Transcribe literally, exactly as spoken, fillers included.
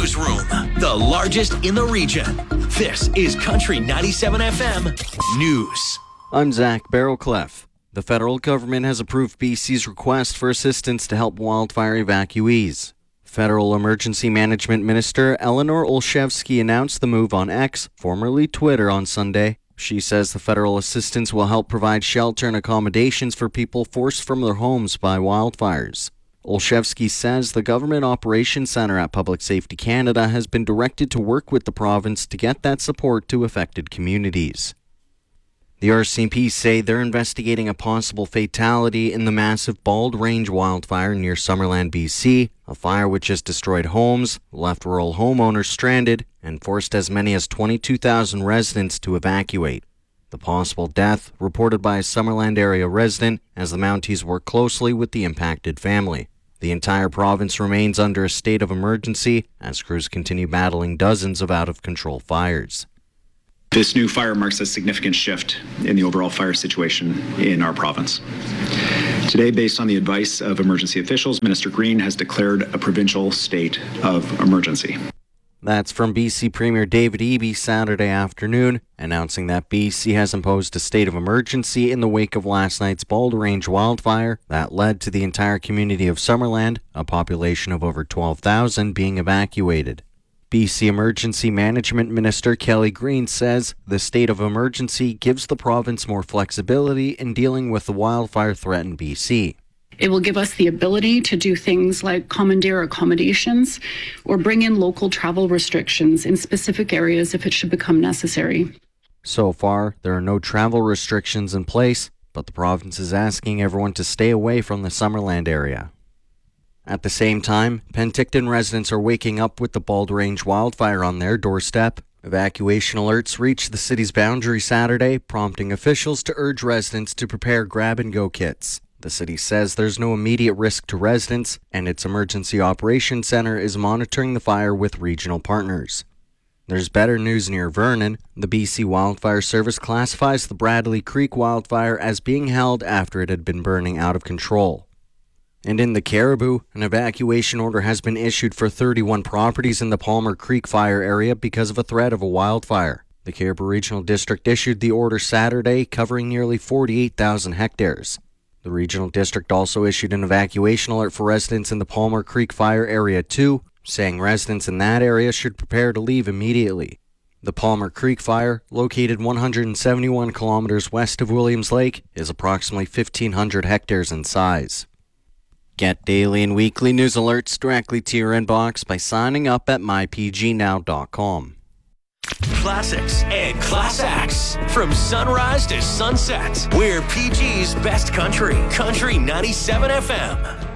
Newsroom, the largest in the region. This is Country ninety-seven F M News. I'm Zach Barrowcliff. The federal government has approved B C's request for assistance to help wildfire evacuees. Federal Emergency Management Minister Eleanor Olszewski announced the move on X, formerly Twitter, on Sunday. She says the federal assistance will help provide shelter and accommodations for people forced from their homes by wildfires. Olszewski says the Government Operations Centre at Public Safety Canada has been directed to work with the province to get that support to affected communities. The R C M P say they're investigating a possible fatality in the massive Bald Range wildfire near Summerland, B C, a fire which has destroyed homes, left rural homeowners stranded, and forced as many as twenty-two thousand residents to evacuate. The possible death reported by a Summerland area resident as the Mounties work closely with the impacted family. The entire province remains under a state of emergency as crews continue battling dozens of out-of-control fires. This new fire marks a significant shift in the overall fire situation in our province. Today, based on the advice of emergency officials, Minister Green has declared a provincial state of emergency. That's from B C Premier David Eby Saturday afternoon, announcing that B C has imposed a state of emergency in the wake of last night's Bald Range wildfire that led to the entire community of Summerland, a population of over twelve thousand, being evacuated. B C Emergency Management Minister Kelly Green says the state of emergency gives the province more flexibility in dealing with the wildfire threat in B C. It will give us the ability to do things like commandeer accommodations or bring in local travel restrictions in specific areas if it should become necessary. So far, there are no travel restrictions in place, but the province is asking everyone to stay away from the Summerland area. At the same time, Penticton residents are waking up with the Bald Range wildfire on their doorstep. Evacuation alerts reached the city's boundary Saturday, prompting officials to urge residents to prepare grab-and-go kits. The city says there's no immediate risk to residents, and its Emergency Operations Centre is monitoring the fire with regional partners. There's better news near Vernon. The B C Wildfire Service classifies the Bradley Creek wildfire as being held after it had been burning out of control. And in the Cariboo, an evacuation order has been issued for thirty-one properties in the Palmer Creek fire area because of a threat of a wildfire. The Cariboo Regional District issued the order Saturday, covering nearly forty-eight thousand hectares. The Regional District also issued an evacuation alert for residents in the Palmer Creek Fire Area two, saying residents in that area should prepare to leave immediately. The Palmer Creek Fire, located one hundred seventy-one kilometers west of Williams Lake, is approximately fifteen hundred hectares in size. Get daily and weekly news alerts directly to your inbox by signing up at my p g now dot com. Classics and class acts. From sunrise to sunset, we're P G's best country. Country ninety-seven F M.